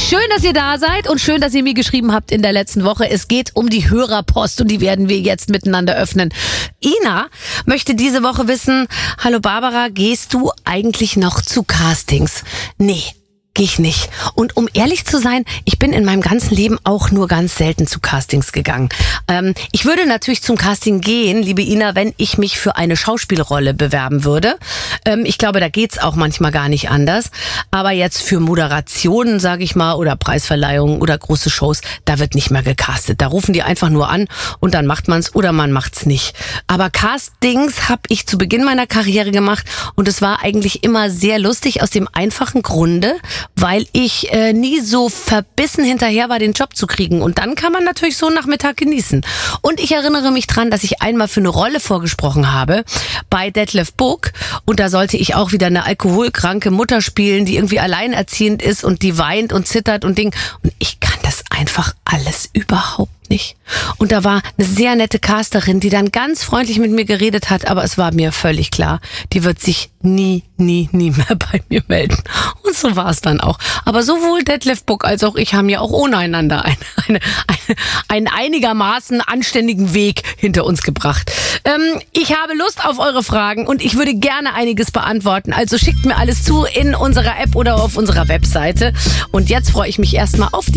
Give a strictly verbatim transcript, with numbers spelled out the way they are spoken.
Schön, dass ihr da seid und schön, dass ihr mir geschrieben habt in der letzten Woche. Es geht um die Hörerpost und die werden wir jetzt miteinander öffnen. Ina möchte diese Woche wissen, hallo Barbara, gehst du eigentlich noch zu Castings? Nee. Gehe ich nicht. Und um ehrlich zu sein, ich bin in meinem ganzen Leben auch nur ganz selten zu Castings gegangen. Ähm, ich würde natürlich zum Casting gehen, liebe Ina, wenn ich mich für eine Schauspielrolle bewerben würde. Ähm, ich glaube, da geht's auch manchmal gar nicht anders. Aber jetzt für Moderationen, sage ich mal, oder Preisverleihungen oder große Shows, da wird nicht mehr gecastet. Da rufen die einfach nur an und dann macht man's oder man macht's nicht. Aber Castings habe ich zu Beginn meiner Karriere gemacht und es war eigentlich immer sehr lustig aus dem einfachen Grunde, weil ich äh, nie so verbissen hinterher war, den Job zu kriegen. Und dann kann man natürlich so einen Nachmittag genießen. Und ich erinnere mich dran, dass ich einmal für eine Rolle vorgesprochen habe bei Detlef Buck. Und da sollte ich auch wieder eine alkoholkranke Mutter spielen, die irgendwie alleinerziehend ist und die weint und zittert und Ding. Und ich kann das einfach alles überhaupt nicht. Und da war eine sehr nette Casterin, die dann ganz freundlich mit mir geredet hat, aber es war mir völlig klar, die wird sich nie, nie, nie mehr bei mir melden. Und so war es dann auch. Aber sowohl Detlef Buck als auch ich haben ja auch ohne einander eine, eine, eine, einen einigermaßen anständigen Weg hinter uns gebracht. Ähm, ich habe Lust auf eure Fragen und ich würde gerne einiges beantworten. Also schickt mir alles zu in unserer App oder auf unserer Webseite. Und jetzt freue ich mich erstmal auf die